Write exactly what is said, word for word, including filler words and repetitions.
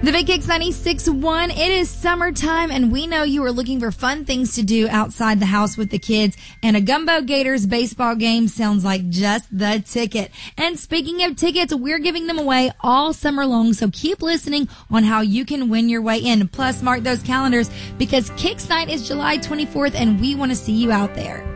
The Big Kicks ninety-six point one, it is summertime, and we know you are looking for fun things to do outside the house with the kids, and a Gumbo Gators baseball game sounds like just the ticket. And speaking of tickets, we're giving them away all summer long, so keep listening on how you can win your way in. Plus, mark those calendars because Kicks Night is July twenty-fourth, and we want to see you out there.